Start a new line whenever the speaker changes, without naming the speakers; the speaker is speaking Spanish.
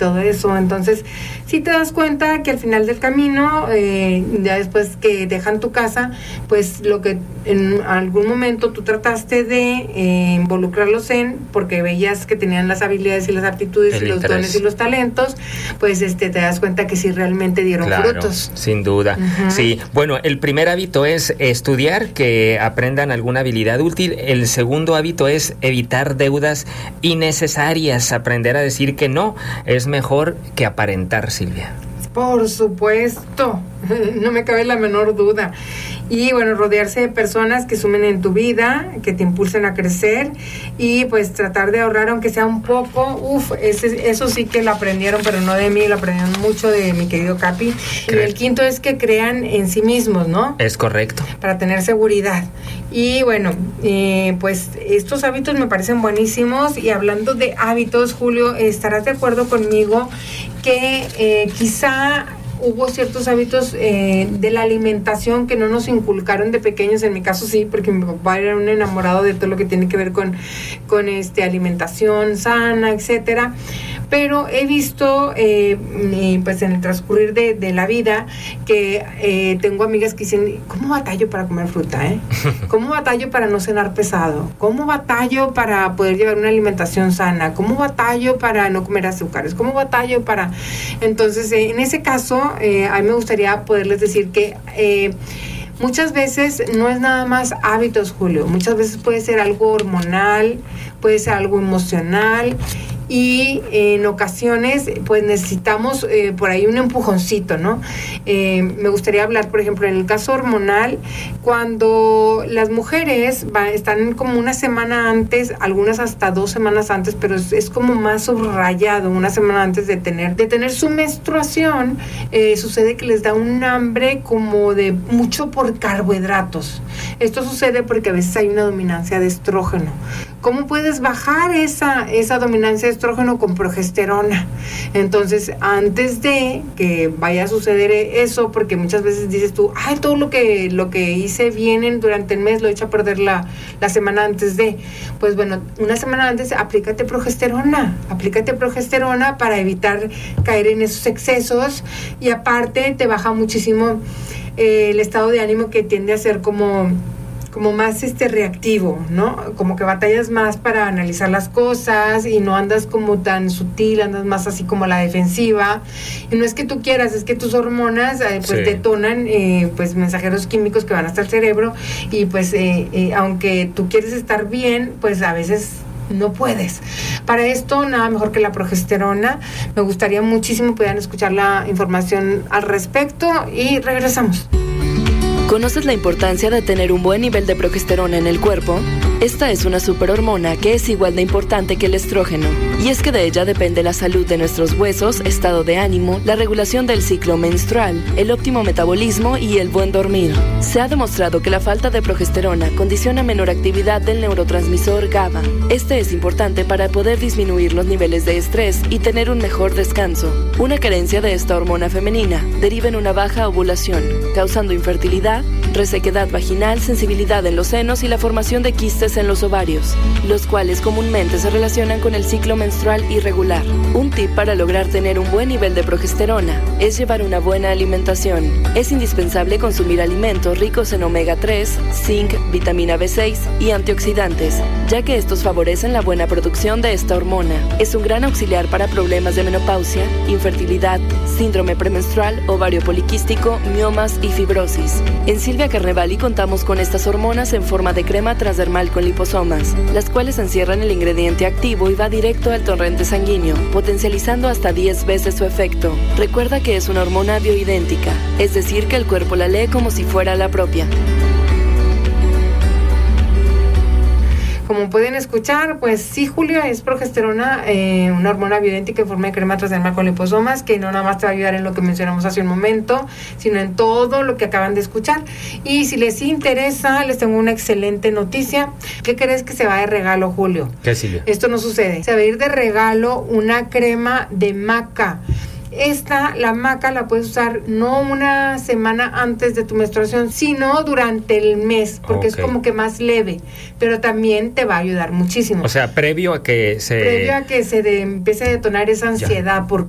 todo eso. Entonces, si te das cuenta que al final del camino, ya después que dejan tu casa, pues lo que en algún momento tú trataste de involucrarlos en, porque veías que tenían las habilidades y las aptitudes y los dones y los talentos, pues te das cuenta que sí realmente dieron frutos.
Sin duda. Uh-huh. Sí, bueno, el primer hábito es estudiar, que aprendan alguna habilidad útil. El segundo hábito es evitar deudas innecesarias, aprender a decir que no es mejor que aparentar, Silvia.
Por supuesto, no me cabe la menor duda. Y bueno, rodearse de personas que sumen en tu vida, que te impulsen a crecer y pues tratar de ahorrar aunque sea un poco. Eso sí que lo aprendieron, pero no de mí, lo aprendieron mucho de mi querido Capi. Y el quinto es que crean en sí mismos, ¿no?
Es correcto.
Para tener seguridad. Y bueno, pues estos hábitos me parecen buenísimos. Y hablando de hábitos, Julio, estarás de acuerdo conmigo que quizá hubo ciertos hábitos de la alimentación que no nos inculcaron de pequeños. En mi caso sí, porque mi papá era un enamorado de todo lo que tiene que ver con alimentación sana, etcétera. Pero he visto, pues en el transcurrir de la vida, que tengo amigas que dicen, ¿cómo batallo para comer fruta? ¿Cómo batallo para no cenar pesado? ¿Cómo batallo para poder llevar una alimentación sana? ¿Cómo batallo para no comer azúcares? ¿Cómo batallo para...? Entonces, en ese caso, a mí me gustaría poderles decir que... muchas veces no es nada más hábitos, Julio. Muchas veces puede ser algo hormonal, puede ser algo emocional, y en ocasiones pues necesitamos por ahí un empujoncito, ¿no? Me gustaría hablar, por ejemplo, en el caso hormonal, cuando las mujeres están como una semana antes, algunas hasta 2 semanas antes, pero es como más subrayado, una semana antes de tener su menstruación, sucede que les da un hambre como de mucho por carbohidratos. Esto sucede porque a veces hay una dominancia de estrógeno. ¿Cómo puedes bajar esa dominancia de estrógeno? Con progesterona. Entonces, antes de que vaya a suceder eso, porque muchas veces dices tú, todo lo que hice bien durante el mes lo he hecho a perder la semana antes de. Pues bueno, una semana antes aplícate progesterona para evitar caer en esos excesos, y aparte te baja muchísimo el estado de ánimo, que tiende a ser como más reactivo, ¿no? Como que batallas más para analizar las cosas y no andas como tan sutil, andas más así como a la defensiva. Y no es que tú quieras, es que tus hormonas detonan pues mensajeros químicos que van hasta el cerebro, y pues aunque tú quieres estar bien, pues a veces no puedes. Para esto, nada mejor que la progesterona. Me gustaría muchísimo puedan escuchar la información al respecto, y regresamos.
¿Conoces la importancia de tener un buen nivel de progesterona en el cuerpo? Esta es una superhormona que es igual de importante que el estrógeno, y es que de ella depende la salud de nuestros huesos, estado de ánimo, la regulación del ciclo menstrual, el óptimo metabolismo y el buen dormir. Se ha demostrado que la falta de progesterona condiciona menor actividad del neurotransmisor GABA. Este es importante para poder disminuir los niveles de estrés y tener un mejor descanso. Una carencia de esta hormona femenina deriva en una baja ovulación, causando infertilidad, resequedad vaginal, sensibilidad en los senos y la formación de quistes en los ovarios, los cuales comúnmente se relacionan con el ciclo menstrual irregular. Un tip para lograr tener un buen nivel de progesterona es llevar una buena alimentación. Es indispensable consumir alimentos ricos en omega 3, zinc, vitamina B6 y antioxidantes, ya que estos favorecen la buena producción de esta hormona. Es un gran auxiliar para problemas de menopausia, infertilidad, síndrome premenstrual, ovario poliquístico, miomas y fibrosis. En Silvia Carnevali contamos con estas hormonas en forma de crema transdermal con liposomas, las cuales encierran el ingrediente activo y va directo al torrente sanguíneo, potencializando hasta 10 veces su efecto. Recuerda que es una hormona bioidéntica, es decir, que el cuerpo la lee como si fuera la propia.
Como pueden escuchar, pues sí, Julio, es progesterona, una hormona bioidéntica en forma de crema transdermal con liposomas, que no nada más te va a ayudar en lo que mencionamos hace un momento, sino en todo lo que acaban de escuchar. Y si les interesa, les tengo una excelente noticia. ¿Qué crees que se va de regalo, Julio?
¿Qué, Silvia?
Esto no sucede. Se va a ir de regalo una crema de maca. La maca la puedes usar no una semana antes de tu menstruación, sino durante el mes, porque es como que más leve, pero también te va a ayudar muchísimo.
O sea, previo a que se
empiece a detonar esa ansiedad por